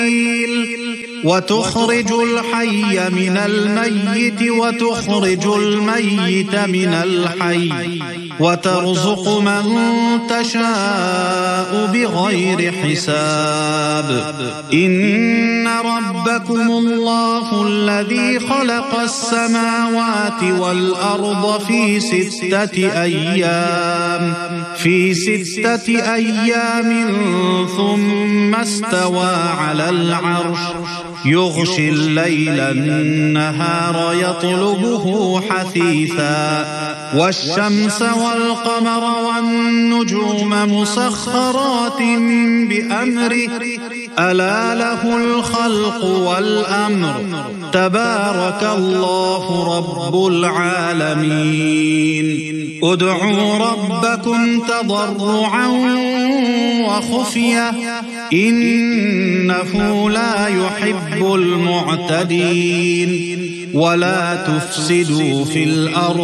وتخرج الحي من الميت وتخرج الميت من الحي وترزق من تشاء بغير حساب إن ربكم الله الذي خلق السماوات والأرض في 6 أيام ثم استوى على العرش يغشي الليل النهار يطلبه حثيثا والشمس والقمر والنجوم مسخرات بأمره ألا له الخلق والأمر تبارك الله رب العالمين ادعوا ربكم تضرعا وخفية إنه لا يحب المعتدين ولا تفسدوا في الأرض